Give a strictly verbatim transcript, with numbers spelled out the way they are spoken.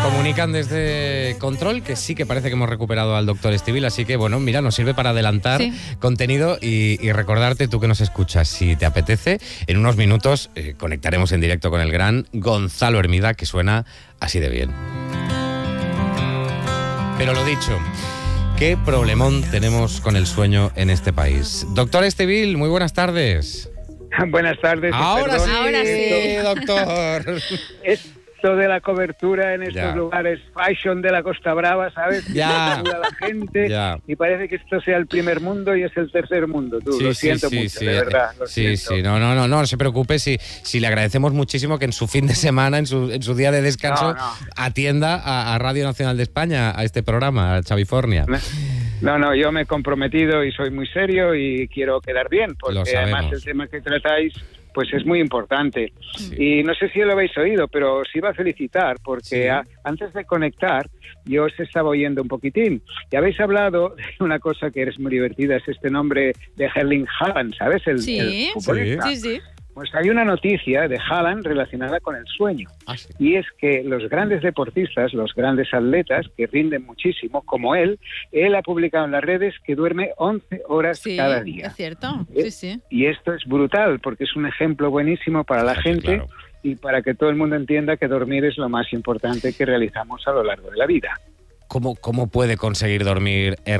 comunican desde Control que sí que parece que hemos recuperado al doctor Estíbil, así que bueno, mira, nos sirve para adelantar sí. contenido y, y recordarte, tú que nos escuchas, si te apetece, en unos minutos eh, conectaremos en directo con el gran Gonzalo Hermida, que suena así de bien. Pero lo dicho, qué problemón tenemos con el sueño en este país. Doctor Estíbil, muy buenas tardes. Buenas tardes. Ahora sí, Ahora sí, doctor. Esto de la cobertura en estos ya. lugares fashion de la Costa Brava, ¿sabes? Ya. Que la gente ya. y parece que esto sea el primer mundo y es el tercer mundo. Tú, sí, lo sí, siento sí, mucho, sí, de verdad. Lo sí, siento. sí, no, no, no, no se preocupe, si, si le agradecemos muchísimo que en su fin de semana, en su, en su día de descanso, no, no. atienda a, a Radio Nacional de España, a este programa, a Chavifornia. No, no, yo me he comprometido y soy muy serio y quiero quedar bien, porque además el tema que tratáis pues es muy importante. Sí. Y no sé si lo habéis oído, pero os iba a felicitar, porque sí. a, antes de conectar, yo os estaba oyendo un poquitín. Y habéis hablado de una cosa que es muy divertida, es este nombre de Erling Haaland, ¿sabes? El, sí. el futbolista. Sí, sí. Pues hay una noticia de Haaland relacionada con el sueño. Ah, sí. Y es que los grandes deportistas, los grandes atletas, que rinden muchísimo, como él, él ha publicado en las redes que duerme once horas sí, cada día. Es cierto, sí, sí. Y esto es brutal, porque es un ejemplo buenísimo para la claro, gente claro. y para que todo el mundo entienda que dormir es lo más importante que realizamos a lo largo de la vida. ¿Cómo, cómo puede conseguir dormir